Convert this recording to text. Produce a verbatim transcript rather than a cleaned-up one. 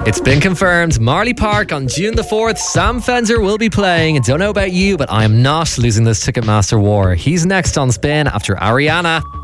It's been confirmed. Marley Park on June the fourth. Sam Fender will be playing. I don't know about you, but I am not losing this Ticketmaster war. He's next on Spin after Ariana.